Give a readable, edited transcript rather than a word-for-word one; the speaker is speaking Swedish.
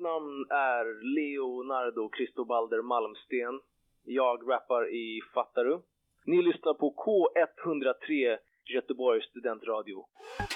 namn är Leonardo Cristobalder Malmsten. Jag rappar i Fattaru. Ni lyssnar på K103 Göteborgs studentradio.